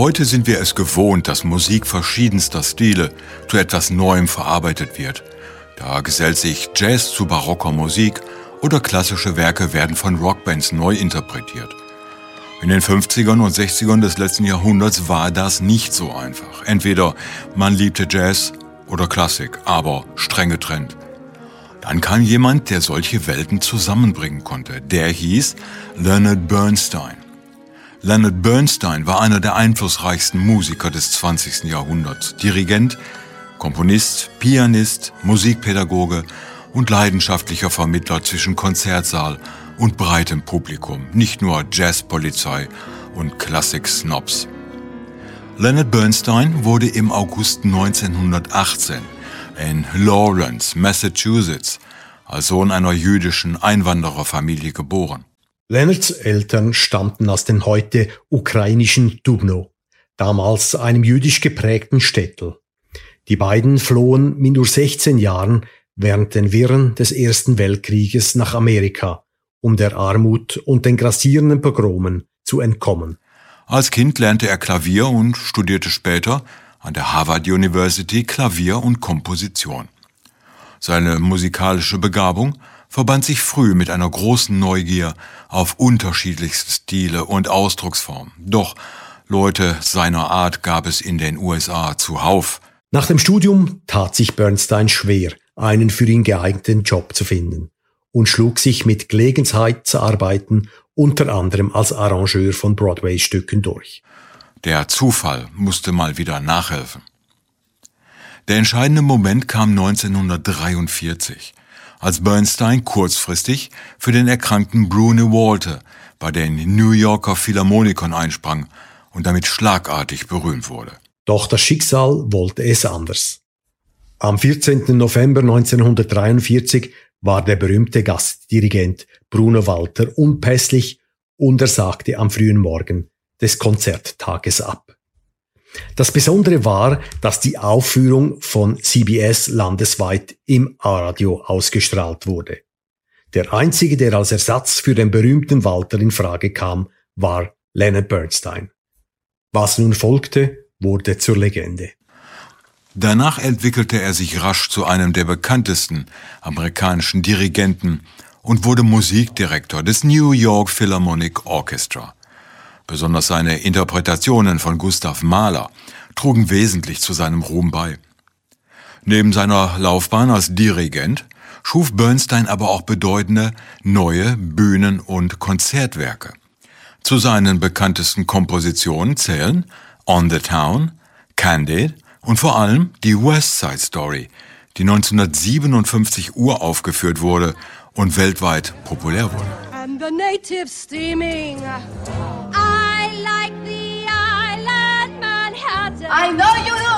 Heute sind wir es gewohnt, dass Musik verschiedenster Stile zu etwas Neuem verarbeitet wird. Da gesellt sich Jazz zu barocker Musik oder klassische Werke werden von Rockbands neu interpretiert. In den 50ern und 60ern des letzten Jahrhunderts war das nicht so einfach. Entweder man liebte Jazz oder Klassik, aber streng getrennt. Dann kam jemand, der solche Welten zusammenbringen konnte. Der hieß Leonard Bernstein. Leonard Bernstein war einer der einflussreichsten Musiker des 20. Jahrhunderts. Dirigent, Komponist, Pianist, Musikpädagoge und leidenschaftlicher Vermittler zwischen Konzertsaal und breitem Publikum, nicht nur Jazzpolizei und Klassik-Snobs. Leonard Bernstein wurde im August 1918 in Lawrence, Massachusetts, als Sohn einer jüdischen Einwandererfamilie geboren. Leonards Eltern stammten aus dem heute ukrainischen Dubno, damals einem jüdisch geprägten Städtel. Die beiden flohen mit nur 16 Jahren während den Wirren des Ersten Weltkrieges nach Amerika, um der Armut und den grassierenden Pogromen zu entkommen. Als Kind lernte er Klavier und studierte später an der Harvard University Klavier und Komposition. Seine musikalische Begabung verband sich früh mit einer großen Neugier auf unterschiedlichste Stile und Ausdrucksformen. Doch Leute seiner Art gab es in den USA zuhauf. Nach dem Studium tat sich Bernstein schwer, einen für ihn geeigneten Job zu finden und schlug sich mit Gelegenheitsarbeiten unter anderem als Arrangeur von Broadway-Stücken durch. Der Zufall musste mal wieder nachhelfen. Der entscheidende Moment kam 1943, als Bernstein kurzfristig für den erkrankten Bruno Walter bei den New Yorker Philharmonikern einsprang und damit schlagartig berühmt wurde. Doch das Schicksal wollte es anders. Am 14. November 1943 war der berühmte Gastdirigent Bruno Walter unpässlich und er sagte am frühen Morgen des Konzerttages ab. Das Besondere war, dass die Aufführung von CBS landesweit im Radio ausgestrahlt wurde. Der einzige, der als Ersatz für den berühmten Walter in Frage kam, war Leonard Bernstein. Was nun folgte, wurde zur Legende. Danach entwickelte er sich rasch zu einem der bekanntesten amerikanischen Dirigenten und wurde Musikdirektor des New York Philharmonic Orchestra. Besonders seine Interpretationen von Gustav Mahler trugen wesentlich zu seinem Ruhm bei. Neben seiner Laufbahn als Dirigent schuf Bernstein aber auch bedeutende neue Bühnen- und Konzertwerke. Zu seinen bekanntesten Kompositionen zählen On the Town, Candid und vor allem die West Side Story, die 1957 uraufgeführt wurde und weltweit populär wurde. And the natives steaming. I like the island Manhattan. I know you